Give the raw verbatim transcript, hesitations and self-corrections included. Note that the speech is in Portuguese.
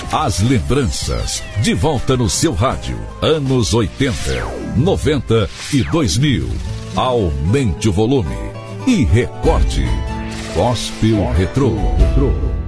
As lembranças, de volta no seu rádio. Anos oitenta, noventa e dois mil. Aumente o volume e recorde. Gospel Retrô.